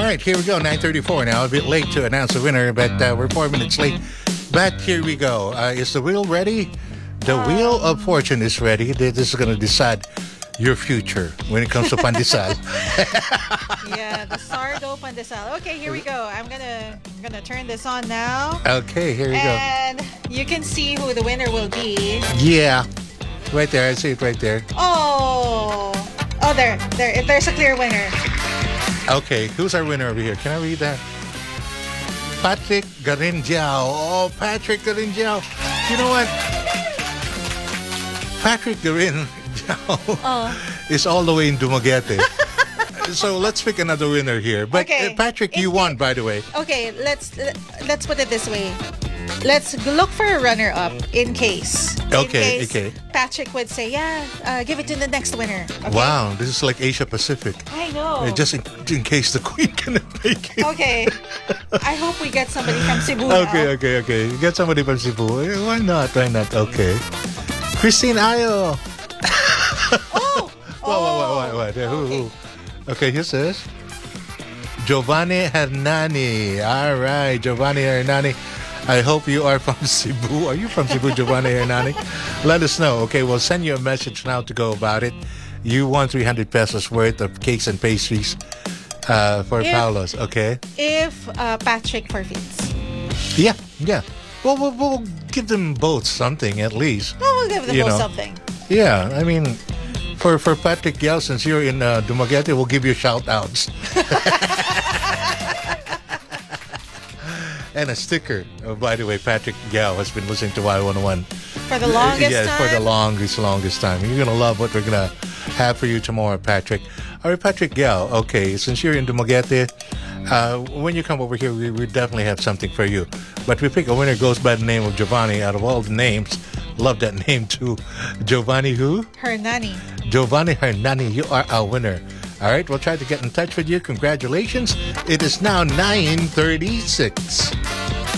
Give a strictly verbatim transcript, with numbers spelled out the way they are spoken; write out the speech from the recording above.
right, here we go. nine thirty-four now. A bit late to announce the winner, but uh, we're four minutes late. But here we go. Uh, is the wheel ready? The um, wheel of fortune is ready. This is going to decide your future when it comes to pandesal. Yeah, the sardo pandesal. Okay, here we go. I'm gonna I'm gonna turn this on now. Okay, here we go. And you can see who the winner will be. Yeah, right there. I see it right there. Oh, oh, there, there. There's a clear winner. Okay, who's our winner over here? Can I read that? Patrick Garinjao. Oh, Patrick Garinjao. You know what? Patrick Garinjao oh. is all the way in Dumaguete. So let's pick another winner here. But okay. uh, Patrick, you in won, by the way. Okay, let's let's put it this way. Let's look for a runner-up in case. Okay, in case okay. Patrick would say, yeah, uh, give it to the next winner. Okay? Wow, this is like Asia Pacific. I know. Uh, just in, in case the queen cannot make it. Okay. I hope we get somebody from Cebu Okay, now. okay, okay. Get somebody from Cebu. Eh, Why not? Why not? Okay. Christine Ayo. Oh! What, what, what, what? Who, Okay. who? Okay, who says? Giovanni Hernani. All right, Giovanni Hernani. I hope you are from Cebu. Are you from Cebu, Giovanni Hernani? Let us know. Okay, we'll send you a message now to go about it. You won three hundred pesos worth of cakes and pastries uh, for If- Paolo's, okay? If uh, Patrick forfeits. Yeah, yeah. Well, we'll, we'll give them both something at least. Well, we'll give them You both know. something. Yeah, I mean, for, for Patrick Yao, since you're in uh, Dumaguete, we'll give you shout-outs. And a sticker. Oh, by the way, Patrick Yao has been listening to Y one oh one. For the longest yes, time. for the longest, longest time. You're going to love what we're going to have for you tomorrow, Patrick. All right, Patrick Yao, okay, since you're in Dumaguete, uh, when you come over here, we, we definitely have something for you. But we pick a winner goes by the name of Giovanni out of all the names. Love that name, too. Giovanni who? Hernani. Giovanni Hernani, you are our winner. All right, we'll try to get in touch with you. Congratulations. It is now nine thirty-six.